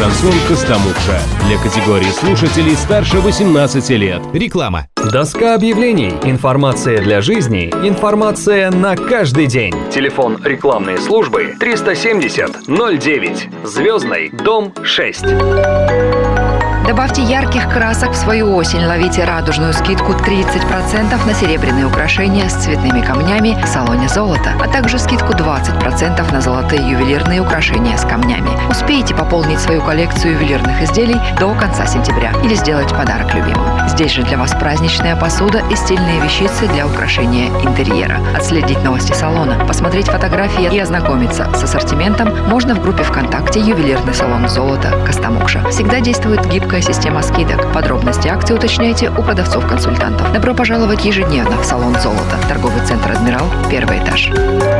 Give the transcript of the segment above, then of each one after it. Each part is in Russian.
«Шансон Костомукша» для категории слушателей старше 18 лет. Реклама. Доска объявлений. Информация для жизни. Информация на каждый день. Телефон рекламной службы 370-09. Звездный, дом 6. Добавьте ярких красок в свою осень. Ловите радужную скидку 30% на серебряные украшения с цветными камнями в салоне «Золото», а также скидку 20% на золотые ювелирные украшения с камнями. Успейте пополнить свою коллекцию ювелирных изделий до конца сентября или сделать подарок любимым. Здесь же для вас праздничная посуда и стильные вещицы для украшения интерьера. Отследить новости салона, посмотреть фотографии и ознакомиться с ассортиментом можно в группе ВКонтакте «Ювелирный салон «Золото» Костомукша». Всегда действует гибкая система скидок. Подробности акции уточняйте у продавцов-консультантов. Добро пожаловать ежедневно в салон «Золото». Торговый центр «Адмирал», 1 этаж.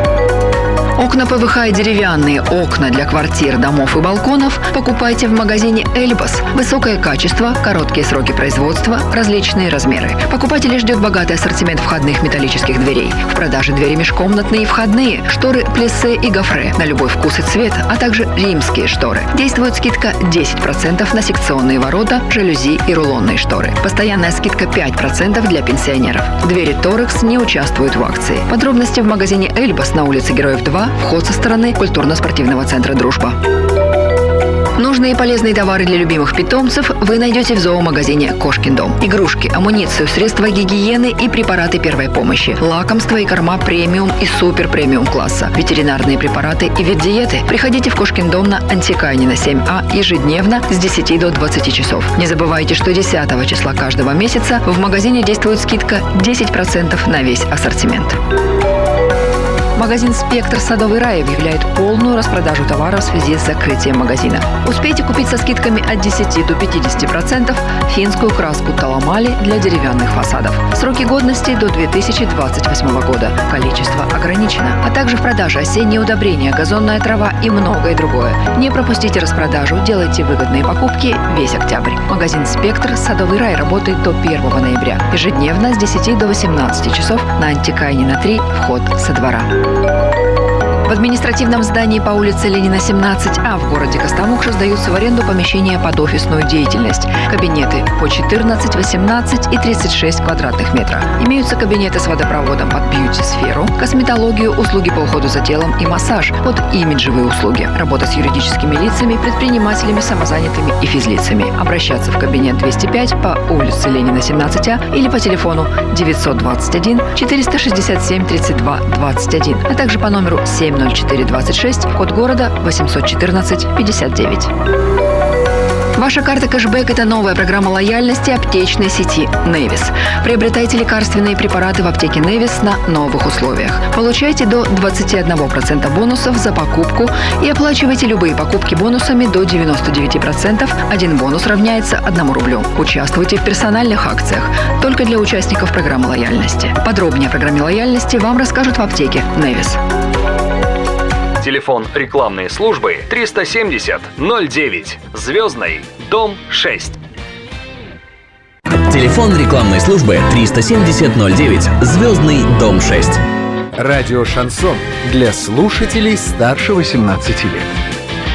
Окна ПВХ и деревянные окна для квартир, домов и балконов покупайте в магазине «Эльбас». Высокое качество, короткие сроки производства, различные размеры. Покупателей ждет богатый ассортимент входных металлических дверей. В продаже двери межкомнатные и входные, шторы плессе и гофре на любой вкус и цвет, а также римские шторы. Действует скидка 10% на секционные ворота, жалюзи и рулонные шторы. Постоянная скидка 5% для пенсионеров. Двери «Торекс» не участвуют в акции. Подробности в магазине «Эльбас» на улице Героев 2, вход со стороны культурно-спортивного центра «Дружба». Нужные и полезные товары для любимых питомцев вы найдете в зоомагазине «Кошкин дом». Игрушки, амуницию, средства гигиены и препараты первой помощи, лакомства и корма премиум и супер премиум класса, ветеринарные препараты и ветдиеты. Приходите в «Кошкин дом» на Антикайнина 7А ежедневно с 10 до 20 часов. Не забывайте, что 10 числа каждого месяца в магазине действует скидка 10% на весь ассортимент. Магазин «Спектр» «Садовый рай» объявляет полную распродажу товара в связи с закрытием магазина. Успейте купить со скидками от 10 до 50% финскую краску «Таламали» для деревянных фасадов. Сроки годности до 2028 года. Количество ограничено. А также в продаже осенние удобрения, газонная трава и многое другое. Не пропустите распродажу, делайте выгодные покупки весь октябрь. Магазин «Спектр» «Садовый рай» работает до 1 ноября. Ежедневно с 10 до 18 часов на Антикайнина 3, вход со двора. В административном здании по улице Ленина, 17А в городе Костомукша сдаются в аренду помещения под офисную деятельность. Кабинеты по 14, 18 и 36 квадратных метра. Имеются кабинеты с водопроводом под бьюти-сферу, косметологию, услуги по уходу за телом и массаж, под имиджевые услуги. Работа с юридическими лицами, предпринимателями, самозанятыми и физлицами. Обращаться в кабинет 205 по улице Ленина, 17А или по телефону 921 467 32 21, а также по номеру 70426, код города 814 59. Ваша карта кэшбэк – это новая программа лояльности аптечной сети «Невис». Приобретайте лекарственные препараты в аптеке «Невис» на новых условиях. Получайте до 21% бонусов за покупку и оплачивайте любые покупки бонусами до 99%. Один бонус равняется 1 рублю. Участвуйте в персональных акциях только для участников программы лояльности. Подробнее о программе лояльности вам расскажут в аптеке «Невис». Телефон рекламной службы 370-09. Звездный, дом 6. Телефон рекламной службы 370-09. Звездный, дом 6. Радио «Шансон» для слушателей старше 18 лет.